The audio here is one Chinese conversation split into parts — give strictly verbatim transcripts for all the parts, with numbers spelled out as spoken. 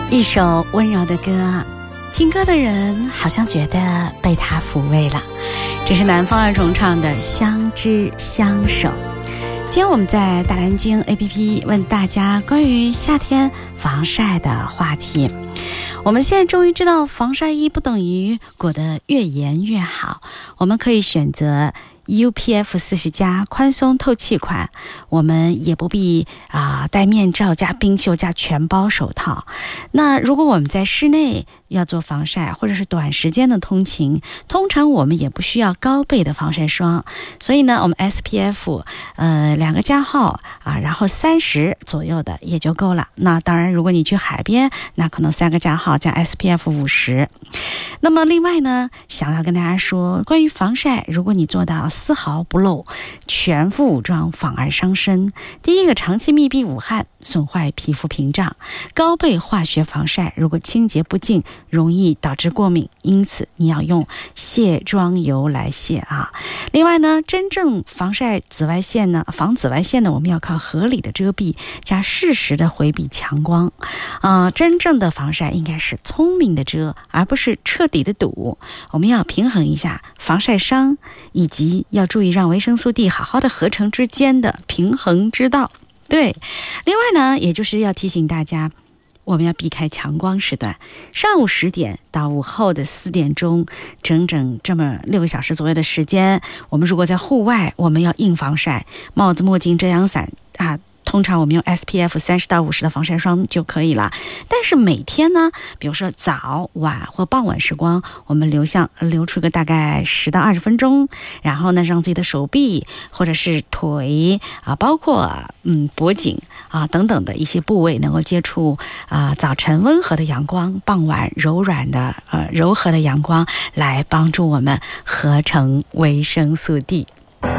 一首温柔的歌，听歌的人好像觉得被它抚慰了。这是南方二重唱的《相知相守》。今天我们在大蓝鲸 A P P 问大家关于夏天防晒的话题。我们现在终于知道防晒衣不等于裹得越严越好，我们可以选择U P F 四十加宽松透气款，我们也不必啊、呃、戴面罩加冰袖加全包手套。那如果我们在室内要做防晒或者是短时间的通勤，通常我们也不需要高倍的防晒霜，所以呢我们 S P F 呃两个加号啊，然后三十左右的也就够了。那当然如果你去海边，那可能三个加号加 S P F 五十。那么另外呢，想要跟大家说关于防晒，如果你做到丝毫不漏，全副武装反而伤身。第一个，长期密闭捂汗损坏皮肤屏障，高倍化学防晒如果清洁不净容易导致过敏，因此你要用卸妆油来卸啊。另外呢，真正防晒紫外线呢，防紫外线呢，我们要靠合理的遮蔽加适时的回避强光啊、呃。真正的防晒应该是聪明的遮，而不是彻底的堵。我们要平衡一下防晒伤以及要注意让维生素 D 好好的合成之间的平衡之道。对，另外呢，也就是要提醒大家，我们要避开强光时段，上午十点到午后的四点钟，整整这么六个小时左右的时间，我们如果在户外，我们要硬防晒，帽子、墨镜、遮阳伞啊。通常我们用 S P F 三十到五十的防晒霜就可以了。但是每天呢，比如说早晚或傍晚时光，我们留下留出个大概十到二十分钟，然后呢，让自己的手臂或者是腿啊，包括嗯脖颈啊等等的一些部位能够接触啊早晨温和的阳光，傍晚柔软的呃柔和的阳光，来帮助我们合成维生素 D。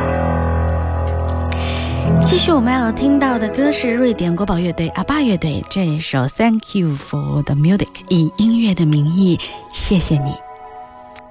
继续我们要听到的歌是瑞典国宝乐队阿爸乐队这一首 Thank You for the Music， 以音乐的名义谢谢你。